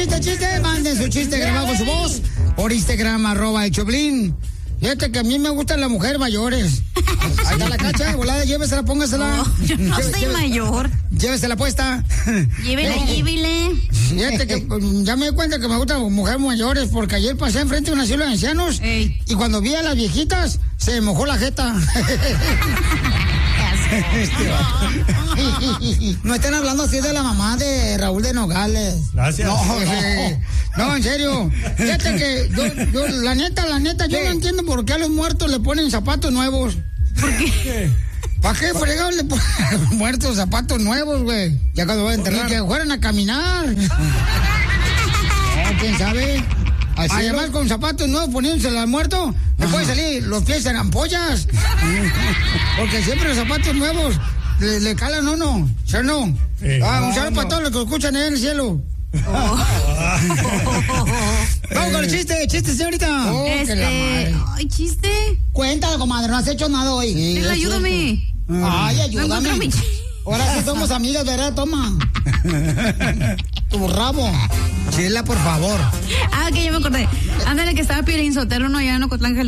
Chiste, manden su chiste grabado con su voz por Instagram, @elchoplin. Fíjate que a mí me gustan las mujeres mayores. Ahí está la Cacha, volada, llévesela, póngasela. Yo no soy mayor. Llévesela puesta. Llévele. Fíjate que ya me di cuenta que me gustan las mujeres mayores porque ayer pasé enfrente de un asilo de ancianos. Ey. Y cuando vi a las viejitas, se me mojó la jeta. No estén hablando así de la mamá de Raúl de Nogales. Gracias. No, en serio. Fíjate que yo la neta, yo no entiendo por qué a los muertos le ponen zapatos nuevos. ¿Por qué? ¿Para qué fregados le ponen a los muertos zapatos nuevos, güey? Ya cuando van a enterrar. Y que fueran a caminar. No, ¿quién sabe? Además, con zapatos nuevos poniéndose al muerto, le pueden salir los pies en ampollas. Porque siempre los zapatos nuevos le calan a uno. ¿Sí o no? Un saludo para todos los que escuchan ahí en el cielo. Vamos con el chiste, señorita. Ay, chiste. Cuéntalo, comadre, no has hecho nada hoy. Sí, ayúdame. Ay, ayúdame. Ahora sí somos amigas, ¿verdad? Toma. Tu rabo. Chela, por favor. Que ya me acordé. Ándale, que estaba Piolín Sotelo, no, allá en Ocotlán, Jalisco.